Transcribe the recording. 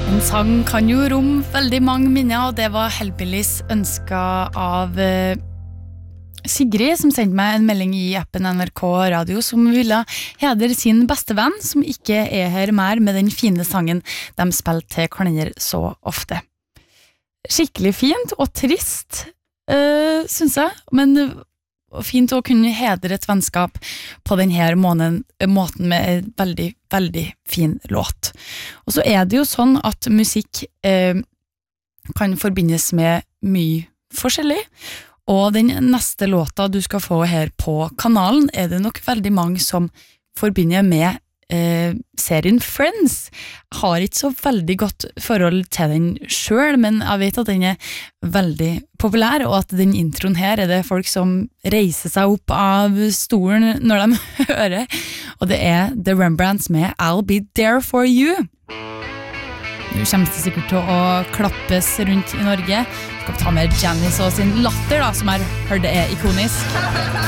En sang kan jo romme veldig mange minner, og det var Hellbillies ønsket av Sigrid, som sendte meg en melding i appen NRK Radio, som ville hedre sin beste venn, som ikke her mer, med den fine sangen de spilte til hverandre så ofte. Skikkelig fint og trist, synes jeg, men fint å kunne hedre et vennskap på denne måten med en veldig, veldig fin låt. Og så det jo sånn at musikk kan forbindes med mye forskjellig, og den neste låta du skal få her på kanalen det nok veldig mange som forbinder med serien Friends. Jeg har ikke så veldig godt forhold til den selv, men jeg vet at den veldig populær, og at den introen her det folk som reiser seg opp av stolen når de hører, og det The Rembrandts med I'll Be There For You. Nå kommer det sikkert til å klappes rundt i Norge. Skal vi ta med Janice og sin latter da, som jeg hørte ikonisk.